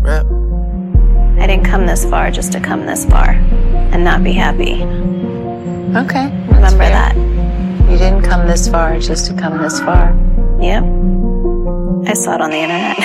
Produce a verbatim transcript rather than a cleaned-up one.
Rap. I didn't come this far just to come this far and not be happy. Okay. Remember that. You didn't come this far just to come this far. Yep. I saw it on the internet.